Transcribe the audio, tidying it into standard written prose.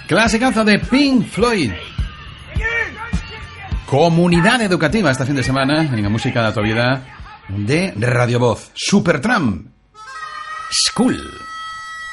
Clasicazo de Pink Floyd. Comunidad educativa este fin de semana en la música de actualidad de Radio Voz. Supertramp. School.